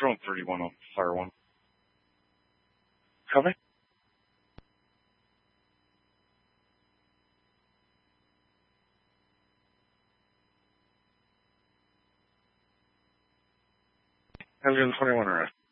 Drone 31 on Fire 1. Copy. Alien 21 arrest.